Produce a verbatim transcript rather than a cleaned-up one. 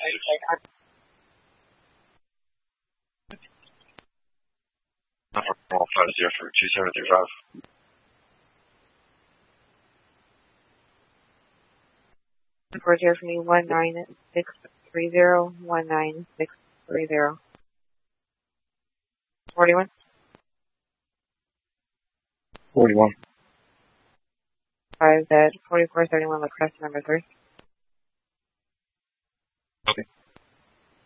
Normal five zero for two seven three five. Four zero for me, one nine six three zero, one nine six three zero. Forty-one. Forty-one. Five Z forty-four thirty-one. Request number three.